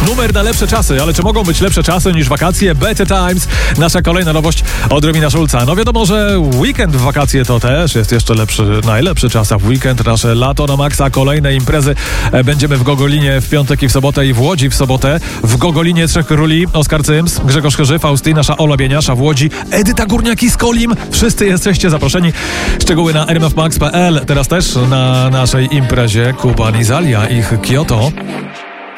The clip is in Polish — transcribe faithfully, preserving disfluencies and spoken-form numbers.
numer na lepsze czasy, ale czy mogą być lepsze czasy niż wakacje? Better Times, nasza kolejna nowość od Romina Schulza. No wiadomo, że weekend w wakacje to też jest jeszcze lepszy, najlepszy czas, a w weekend nasze lato na maksa, kolejne imprezy. Będziemy w Gogolinie w piątek i w sobotę i w Łodzi w sobotę. W Gogolinie Trzech Króli, Oskar Cyms, Grzegorz Chyży, Fausty, nasza Ola Bieniasza, w Łodzi Edyta Górniak z Kolim. Wszyscy jesteście zaproszeni. Szczegóły na r m f max kropka p l. Teraz też na naszej imprezie Kuba Nizalia, ich Kyoto.